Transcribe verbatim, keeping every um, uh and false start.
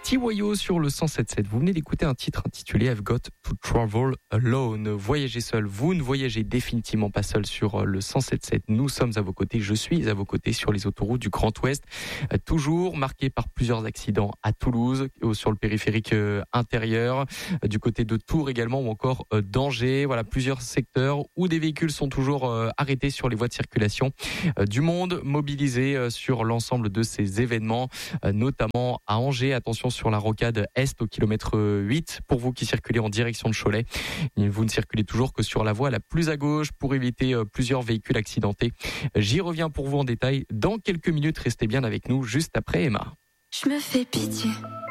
T-Wayo sur le cent sept sept. Vous venez d'écouter un titre intitulé I've Got to Travel Alone. Voyager seul. Vous ne voyagez définitivement pas seul sur le cent sept sept. Nous sommes à vos côtés. Je suis à vos côtés sur les autoroutes du Grand Ouest. Toujours marqué par plusieurs accidents à Toulouse, sur le périphérique intérieur, du côté de Tours également, ou encore d'Angers. Voilà, plusieurs secteurs où des véhicules sont toujours arrêtés sur les voies de circulation. Du monde mobilisé sur l'ensemble de ces événements, notamment à Angers. Attention sur la rocade Est au kilomètre huit pour vous qui circulez en direction de Cholet. Vous ne circulez toujours que sur la voie la plus à gauche pour éviter plusieurs véhicules accidentés. J'y reviens pour vous en détail dans quelques minutes. Restez bien avec nous juste après Emma. Je me fais pitié,